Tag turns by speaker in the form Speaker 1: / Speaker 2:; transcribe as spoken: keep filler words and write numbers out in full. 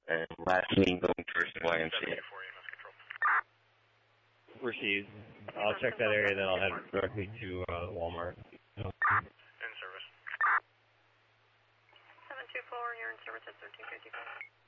Speaker 1: And last lane going towards the Y M C A.
Speaker 2: Received. I'll check that area, then I'll head directly to uh, Walmart.
Speaker 3: In service. seven two four, you're in service at thirteen fifty-five.